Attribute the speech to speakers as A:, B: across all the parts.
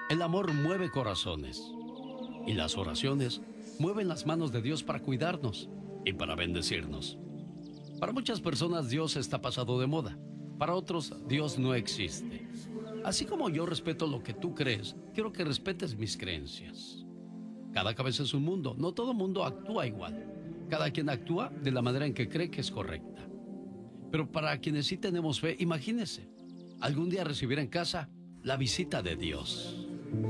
A: El amor mueve corazones y las oraciones mueven las manos de Dios para cuidarnos y para bendecirnos. Para muchas personas Dios está pasado de moda, para otros Dios no existe. Así como yo respeto lo que tú crees, quiero que respetes mis creencias. Cada cabeza es un mundo, no todo mundo actúa igual. Cada quien actúa de la manera en que cree que es correcta. Pero para quienes sí tenemos fe, imagínense, algún día recibir en casa la visita de Dios.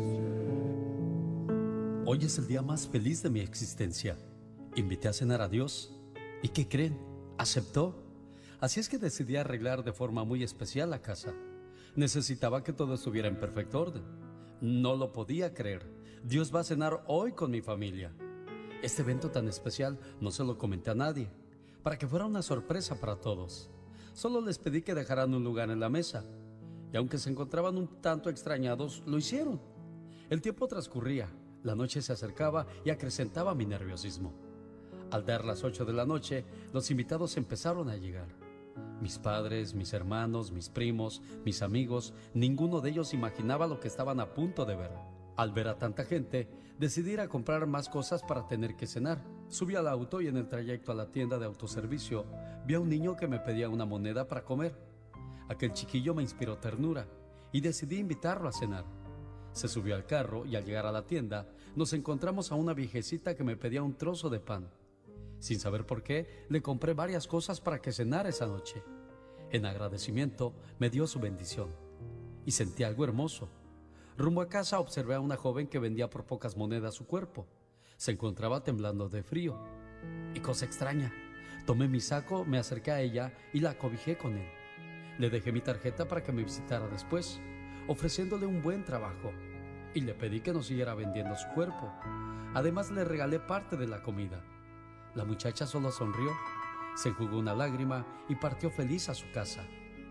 B: Hoy es el día más feliz de mi existencia. Invité a cenar a Dios. ¿Y qué creen? ¿Aceptó? Así es que decidí arreglar de forma muy especial la casa. Necesitaba que todo estuviera en perfecto orden. No lo podía creer. Dios va a cenar hoy con mi familia. Este evento tan especial no se lo comenté a nadie, para que fuera una sorpresa para todos. Solo les pedí que dejaran un lugar en la mesa. Y aunque se encontraban un tanto extrañados, lo hicieron. El tiempo transcurría, la noche se acercaba y acrecentaba mi nerviosismo. Al dar las 8 de la noche, los invitados empezaron a llegar. Mis padres, mis hermanos, mis primos, mis amigos, ninguno de ellos imaginaba lo que estaban a punto de ver. Al ver a tanta gente, decidí ir a comprar más cosas para tener que cenar. Subí al auto y en el trayecto a la tienda de autoservicio, vi a un niño que me pedía una moneda para comer. Aquel chiquillo me inspiró ternura y decidí invitarlo a cenar. Se subió al carro y al llegar a la tienda, nos encontramos a una viejecita que me pedía un trozo de pan. Sin saber por qué, le compré varias cosas para que cenara esa noche. En agradecimiento, me dio su bendición y sentí algo hermoso. Rumbo a casa observé a una joven que vendía por pocas monedas su cuerpo. Se encontraba temblando de frío. Y cosa extraña, tomé mi saco, me acerqué a ella y la acobijé con él. Le dejé mi tarjeta para que me visitara después, ofreciéndole un buen trabajo. Y le pedí que no siguiera vendiendo su cuerpo. Además le regalé parte de la comida. La muchacha solo sonrió, se enjugó una lágrima y partió feliz a su casa.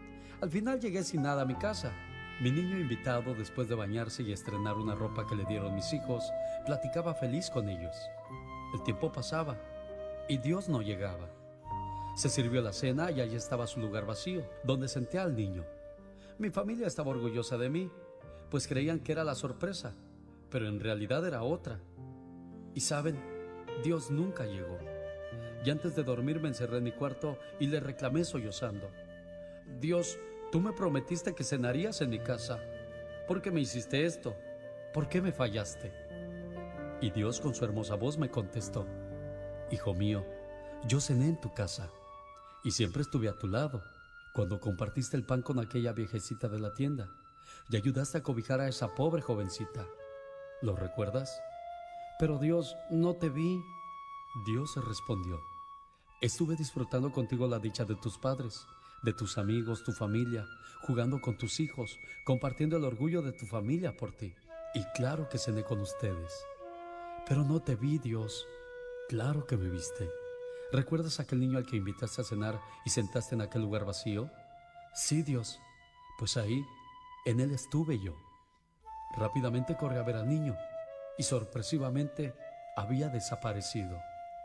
B: Al final llegué sin nada a mi casa. Mi niño invitado, después de bañarse y estrenar una ropa que le dieron mis hijos, platicaba feliz con ellos. El tiempo pasaba y Dios no llegaba. Se sirvió la cena y allí estaba su lugar vacío, donde senté al niño. Mi familia estaba orgullosa de mí, pues creían que era la sorpresa, pero en realidad era otra. Y saben, Dios nunca llegó. Y antes de dormir me encerré en mi cuarto y le reclamé sollozando: Dios, tú me prometiste que cenarías en mi casa. ¿Por qué me hiciste esto? ¿Por qué me fallaste? Y Dios con su hermosa voz me contestó: Hijo mío, yo cené en tu casa y siempre estuve a tu lado cuando compartiste el pan con aquella viejecita de la tienda y ayudaste a cobijar a esa pobre jovencita. ¿Lo recuerdas? Pero Dios, no te vi. Dios respondió: estuve disfrutando contigo la dicha de tus padres, de tus amigos, tu familia, jugando con tus hijos, compartiendo el orgullo de tu familia por ti. Y claro que cené con ustedes. Pero no te vi, Dios. Claro que me viste. ¿Recuerdas aquel niño al que invitaste a cenar y sentaste en aquel lugar vacío? Sí, Dios. Pues ahí, en él estuve yo. Rápidamente corrí a ver al niño y sorpresivamente había desaparecido.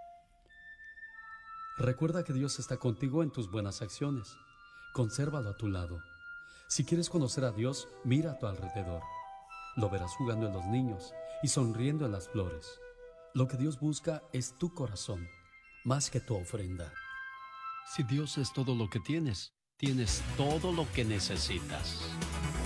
B: Recuerda que Dios está contigo en tus buenas acciones. Consérvalo a tu lado. Si quieres conocer a Dios, mira a tu alrededor. Lo verás jugando en los niños y sonriendo en las flores. Lo que Dios busca es tu corazón, más que tu ofrenda.
A: Si Dios es todo lo que tienes, tienes todo lo que necesitas.